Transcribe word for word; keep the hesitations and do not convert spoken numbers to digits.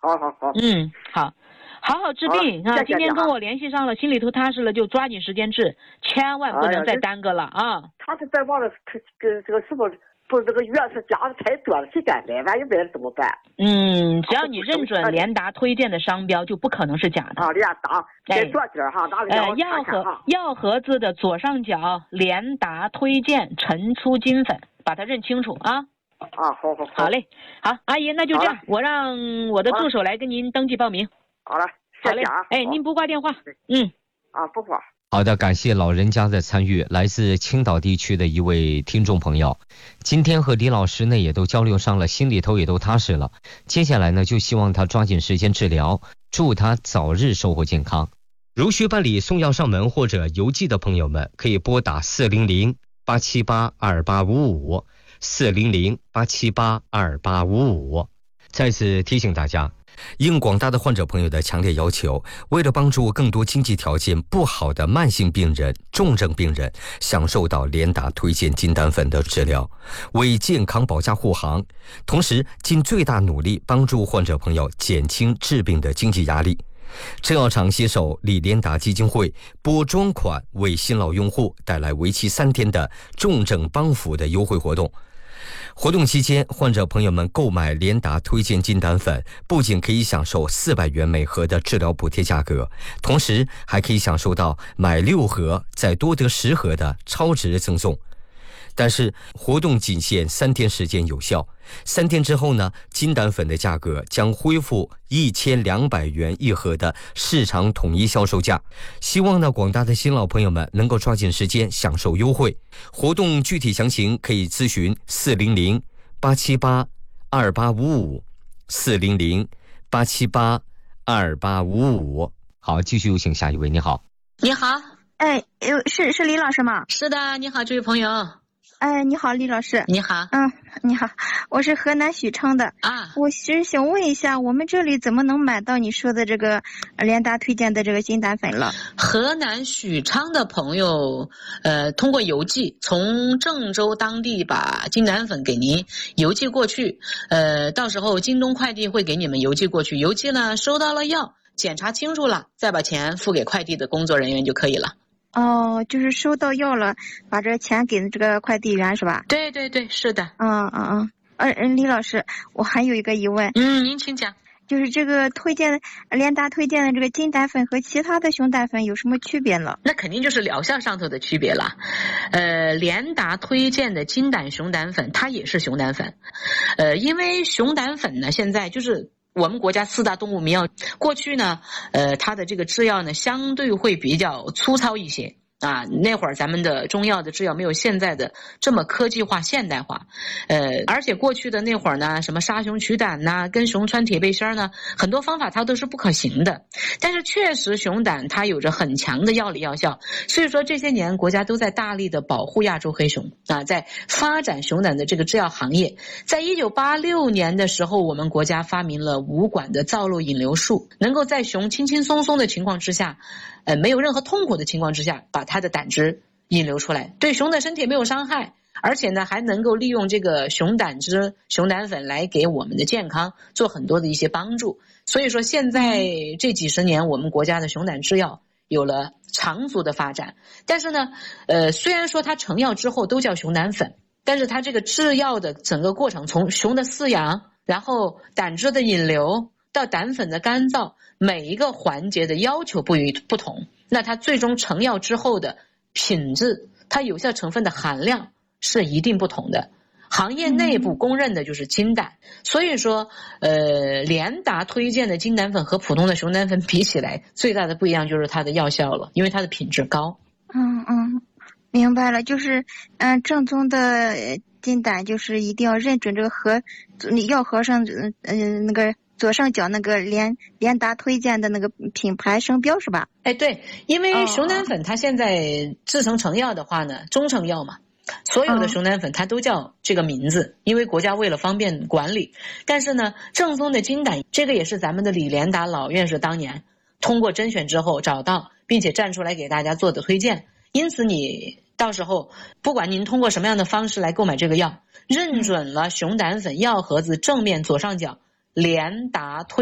好好好。 嗯，好，好好治病啊！今天跟我联系上了，心里头踏实了，就抓紧时间治，千万不能再耽搁了啊！ 哎、他是在忘了这个这个是不是不是这个药是加的太多了，谁敢买？万一买了怎么办？ 嗯，只要你认准联达推荐的商标，就不可能是假的。 啊，联达，再多点哈，拿个药药盒药盒子的左上角联达推荐陈粗金粉，把它认清楚啊！ 啊，好好好， 好嘞，好，阿姨，那就这样，我让我的助手来跟您登记报名。 好了，谢谢啊。 哎，您不挂电话？嗯， 啊，不挂。 好的，感谢老人家的参与，来自青岛地区的一位听众朋友，今天和李老师呢也都交流上了，心里头也都踏实了。接下来呢，就希望他抓紧时间治疗，祝他早日收获健康。如需办理送药上门或者邮寄的朋友们，可以拨打四零零八七八二八五五。四零零八七八二八五五。再次提醒大家，应广大的患者朋友的强烈要求，为了帮助更多经济条件不好的慢性病人、重症病人享受到联达推荐金丹粉的治疗，为健康保驾护航，同时尽最大努力帮助患者朋友减轻治病的经济压力。制药厂携手李联达基金会拨专款，为新老用户带来为期三天的重症帮扶的优惠活动。活动期间，患者朋友们购买联达推荐金丹粉，不仅可以享受四百元每盒的治疗补贴价格，同时还可以享受到买六盒再多得十盒的超值赠送。但是活动仅限三天时间有效，三天之后呢，金丹粉的价格将恢复一千两百元一盒的市场统一销售价。希望呢广大的新老朋友们能够抓紧时间享受优惠。活动具体详情可以咨询四零零八七八二八五五，四零零八七八二八五五。好，继续有请下一位。你好。 你好。 哎，是是李老师吗？ 是的，你好，这位朋友。 哎，你好，李老师。 你好。 嗯，你好，我是河南许昌的啊。 我其实想问一下，我们这里怎么能买到你说的这个联达推荐的这个金丹粉了？ 河南许昌的朋友，呃，通过邮寄从郑州当地把金丹粉给您邮寄过去，呃，到时候京东快递会给你们邮寄过去。邮寄呢，收到了药，检查清楚了，再把钱付给快递的工作人员就可以了。 哦，就是收到药了，把这钱给这个快递员是吧？ 对对对，是的。 嗯嗯嗯。呃，李老师，我还有一个疑问。 嗯，您请讲。 就是这个推荐联达推荐的这个金丹粉和其他的熊丹粉有什么区别呢？ 那肯定就是疗效上头的区别了。呃，联达推荐的金胆熊胆粉，它也是熊胆粉。呃，因为熊胆粉呢，现在就是我们国家四大动物民药，过去呢，呃，它的这个制药呢，相对会比较粗糙一些。啊，那会儿咱们的中药的制药没有现在的这么科技化现代化，呃，而且过去的那会儿呢，什么杀熊取胆呐、跟熊穿铁背心呢，很多方法它都是不可行的。但是确实熊胆它有着很强的药理药效，所以说这些年国家都在大力的保护亚洲黑熊啊，在发展熊胆的这个制药行业。在一九八六年的时候，我们国家发明了无管的造瘘引流术，能够在熊轻轻松松的情况之下，呃，没有任何痛苦的情况之下，把它的胆汁引流出来，对熊的身体没有伤害，而且呢还能够利用这个熊胆汁、熊胆粉来给我们的健康做很多的一些帮助。所以说现在这几十年我们国家的熊胆制药有了长足的发展。但是呢呃，虽然说它成药之后都叫熊胆粉，但是它这个制药的整个过程，从熊的饲养，然后胆汁的引流到胆粉的干燥，每一个环节的要求不一不同，那它最终成药之后的品质，它有效成分的含量是一定不同的。行业内部公认的就是金胆，所以说呃，联达推荐的金胆粉和普通的熊胆粉比起来，最大的不一样就是它的药效了，因为它的品质高。 嗯嗯，明白了，就是嗯、呃，正宗的金胆就是一定要认准这个盒药盒上嗯、呃、那个左上角那个联联达推荐的那个品牌商标是吧？ 哎，对，因为熊胆粉它现在制成成药的话呢，中成药嘛，所有的熊胆粉它都叫这个名字，因为国家为了方便管理。但是呢，正宗的金胆，这个也是咱们的李联达老院士当年通过甄选之后找到，并且站出来给大家做的推荐。因此你到时候不管您通过什么样的方式来购买这个药，认准了熊胆粉药盒子正面左上角联达推